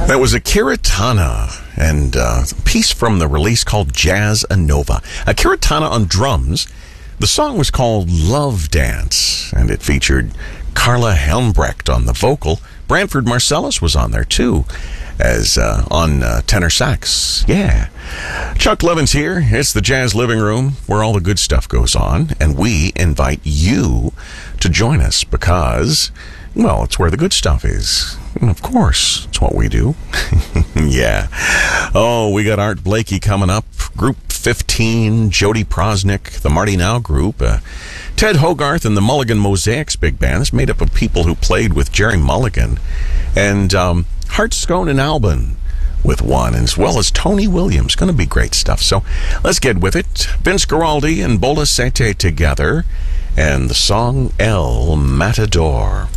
That was Akira Tana and a piece from the release called Jazz Anova. Akira Tana on drums. The song was called Love Dance, and it featured Carla Helmbrecht on the vocal. Branford Marcellus was on there, too, as on tenor sax. Yeah. Chuck Levins here. It's the Jazz Living Room, where all the good stuff goes on, and we invite you to join us because, well, it's where the good stuff is. And of course, it's what we do. Yeah. Oh, we got Art Blakey coming up. Group 15, Jody Prosnick, the Marty Now Group, Ted Hogarth and the Mulligan Mosaics Big Band. It's made up of people who played with Jerry Mulligan. And Hart Scone and Albin with one, as well as Tony Williams. Going to be great stuff. So let's get with it. Vince Guaraldi and Bola Sete together, and the song El Matador.